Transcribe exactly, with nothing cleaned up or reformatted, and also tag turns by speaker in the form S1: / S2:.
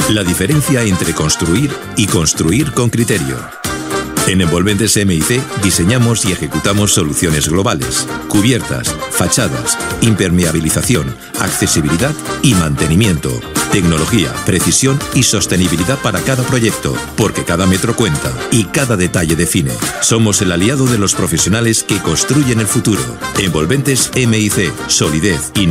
S1: La diferencia entre construir y construir con criterio. En Envolventes M I C diseñamos y ejecutamos soluciones globales, cubiertas, fachadas, impermeabilización, accesibilidad y mantenimiento. Tecnología, precisión y sostenibilidad para cada proyecto, porque cada metro cuenta y cada detalle define. Somos el aliado de los profesionales que construyen el futuro. Envolventes M I C, solidez y